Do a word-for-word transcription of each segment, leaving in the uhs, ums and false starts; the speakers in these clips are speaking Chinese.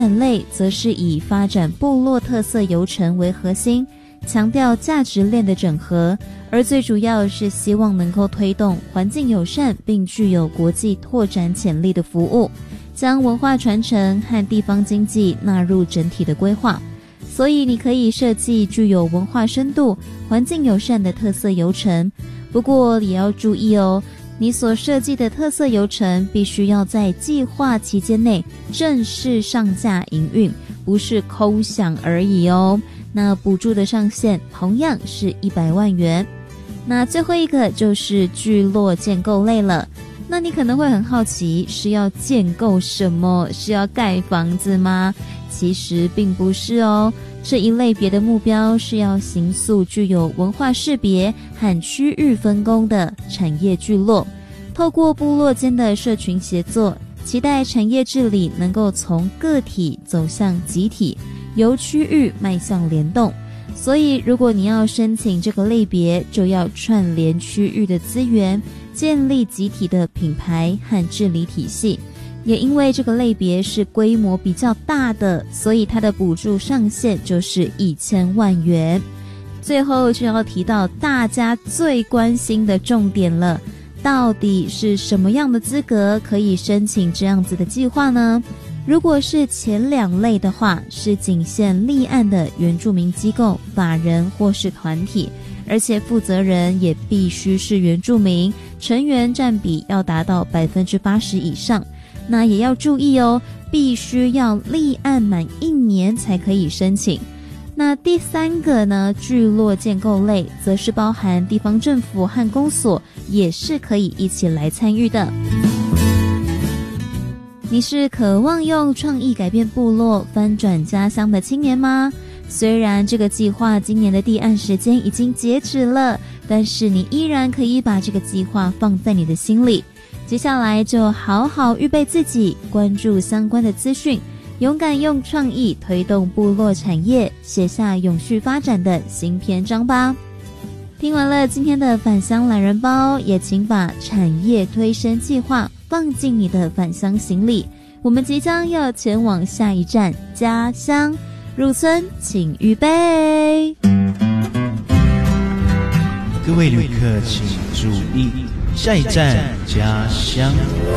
类则是以发展部落特色游程为核心，强调价值链的整合，而最主要是希望能够推动环境友善并具有国际拓展潜力的服务，将文化传承和地方经济纳入整体的规划。所以你可以设计具有文化深度、环境友善的特色游程，不过也要注意哦，你所设计的特色游程必须要在计划期间内正式上架营运，不是空想而已哦。那补助的上限同样是一百万元。那最后一个就是聚落建构类了。那你可能会很好奇，是要建构什么？是要盖房子吗？其实并不是哦。这一类别的目标是要形塑具有文化识别和区域分工的产业聚落，透过部落间的社群协作，期待产业治理能够从个体走向集体，由区域迈向联动。所以如果你要申请这个类别，就要串联区域的资源，建立集体的品牌和治理体系。也因为这个类别是规模比较大的，所以它的补助上限就是一千万元。最后就要提到大家最关心的重点了，到底是什么样的资格可以申请这样子的计划呢？如果是前两类的话，是仅限立案的原住民机构、法人或是团体，而且负责人也必须是原住民，成员占比要达到百分之八十以上。那也要注意哦，必须要立案满一年才可以申请。那第三个呢，聚落建构类，则是包含地方政府和公所，也是可以一起来参与的。你是渴望用创意改变部落、翻转家乡的青年吗？虽然这个计划今年的立案时间已经截止了，但是你依然可以把这个计划放在你的心里。接下来就好好预备自己，关注相关的资讯，勇敢用创意推动部落产业，写下永续发展的新篇章吧。听完了今天的返乡懒人包，也请把产业推升计划放进你的返乡行李。我们即将要前往下一站家乡，入村请预备。 各位旅客请注意，下一站家乡。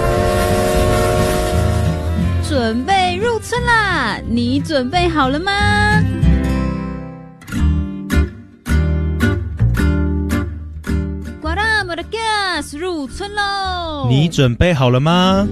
准备入村啦，你准备好了吗？呱啦我的 gas 入村喽！ 你准备好了吗？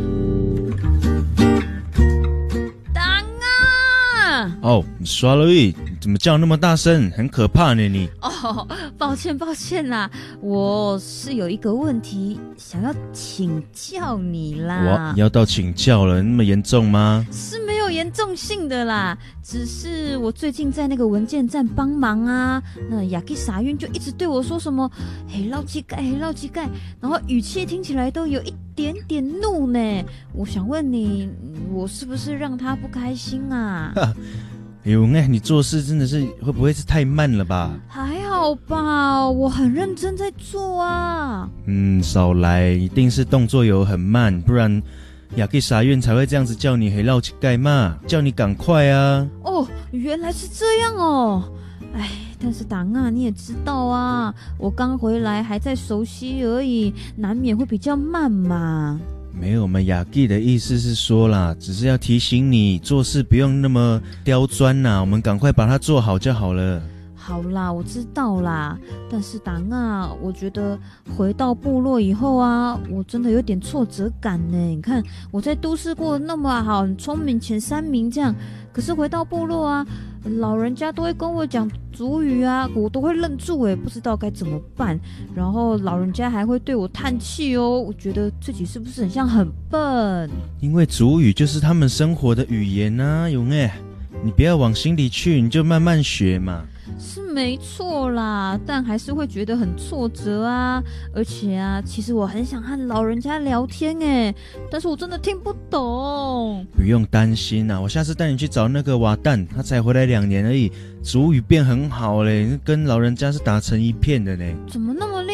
当啊！ 哦，你刷了一，怎么叫那么大声？很可怕呢你。 哦，抱歉抱歉啦，我是有一个问题想要请教你啦。 哇，要到请教了，那么严重吗？ 是没有严重性的啦，只是我最近在那个文件站帮忙啊，那雅基傻运就一直对我说什么嘿捞乞丐嘿捞乞丐，然后语气听起来都有一点点怒呢。我想问你，我是不是让他不开心啊？ 有哎，你做事真的是会不会是太慢了吧？ 还好吧，我很认真在做啊。 嗯，少来，一定是动作有很慢，不然雅基傻院才会这样子叫你黑绕乞丐嘛，叫你赶快啊。 哦，原来是这样哦。哎，但是党啊，你也知道啊，我刚回来还在熟悉而已，难免会比较慢嘛。 没有，我们雅基的意思是说啦，只是要提醒你做事不用那么刁钻啦，我们赶快把它做好就好了。 好啦，我知道啦，但是党啊，我觉得回到部落以后啊，我真的有点挫折感呢。你看我在都市过得那么好，很聪明，前三名这样，可是回到部落啊，老人家都会跟我讲族语啊，我都会愣住诶，不知道该怎么办。然后老人家还会对我叹气哦，我觉得自己是不是很像很笨？ 因为族语就是他们生活的语言啊，勇哎，你不要往心里去，你就慢慢学嘛。 是没错啦，但还是会觉得很挫折啊。而且啊，其实我很想和老人家聊天诶，但是我真的听不懂。 不用担心啊，我下次带你去找那个瓦旦，他才回来两年而已，族语变很好嘞，跟老人家是打成一片的呢。 怎么那么厉害？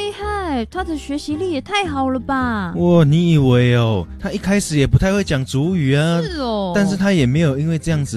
在，他的学习力也太好了吧？ 哇，你以为哦，他一开始也不太会讲族语啊， 是哦， 但是他也没有因为这样子